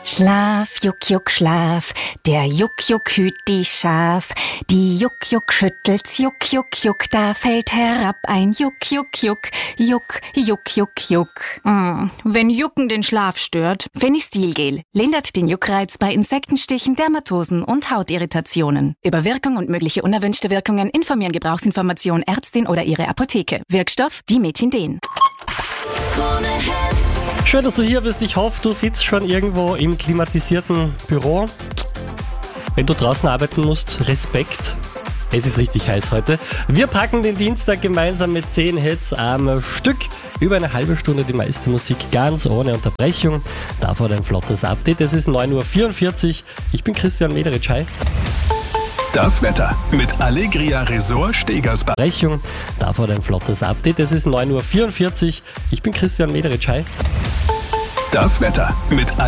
Schlaf, Juck, Juck, Schlaf, der Juck, Juck hüt die Schaf. Die Juck, Juck schüttelt's, Juck, Juck, Juck, da fällt herab ein Juck, Juck, Juck, Juck, Juck, Juck, Juck. Wenn Jucken den Schlaf stört. Fenistilgel lindert den Juckreiz bei Insektenstichen, Dermatosen und Hautirritationen. Über Wirkung und mögliche unerwünschte Wirkungen informieren Gebrauchsinformation Ärztin oder ihre Apotheke. Wirkstoff Dimethinden. Schön, dass du hier bist. Ich hoffe, du sitzt schon irgendwo im klimatisierten Büro. Wenn du draußen arbeiten musst, Respekt. Es ist richtig heiß heute. Wir packen den Dienstag gemeinsam mit 10 Hits am Stück. Über eine halbe Stunde die meiste Musik ganz ohne Unterbrechung. Davor ein flottes Update. Es ist 9.44 Uhr. Ich bin Christian Mederitsch. Hi. Das Wetter mit Allegria Resort Stegersbach. Davor ein flottes Update. Es ist 9.44 Uhr. Ich bin Christian Mederitsch. Hi. Das Wetter mit